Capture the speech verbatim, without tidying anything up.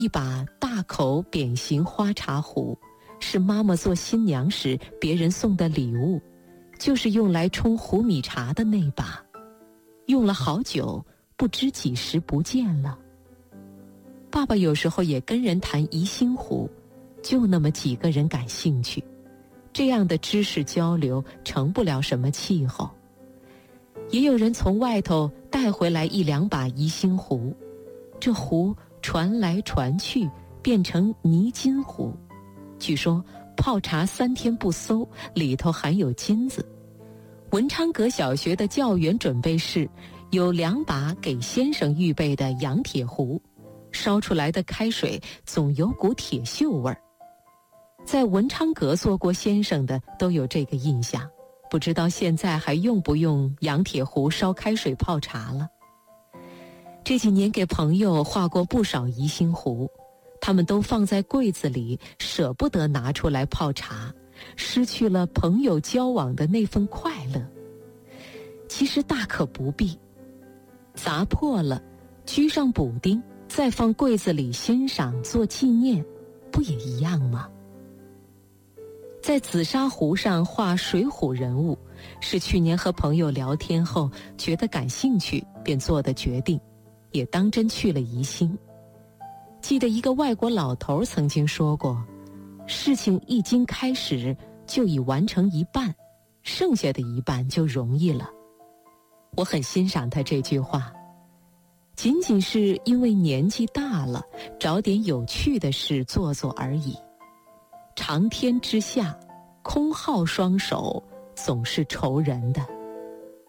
一把大口扁形花茶壶，是妈妈做新娘时别人送的礼物，就是用来冲胡米茶的那把，用了好久，不知几时不见了。爸爸有时候也跟人谈宜兴壶，就那么几个人感兴趣，这样的知识交流成不了什么气候。也有人从外头带回来一两把宜兴壶，这壶传来传去变成泥金壶，据说泡茶三天不馊，里头含有金子。文昌阁小学的教员准备室有两把给先生预备的洋铁壶，烧出来的开水总有股铁锈味儿。在文昌阁做过先生的都有这个印象，不知道现在还用不用洋铁壶烧开水泡茶了。这几年给朋友画过不少宜兴壶，他们都放在柜子里，舍不得拿出来泡茶，失去了朋友交往的那份快乐。其实大可不必，砸破了居上补丁，再放柜子里欣赏做纪念，不也一样吗？在紫砂壶上画水浒人物，是去年和朋友聊天后觉得感兴趣便做的决定，也当真去了宜兴。记得一个外国老头曾经说过，事情一经开始就已完成一半，剩下的一半就容易了。我很欣赏他这句话，仅仅是因为年纪大了，找点有趣的事做做而已。长天之下，空耗双手总是愁人的。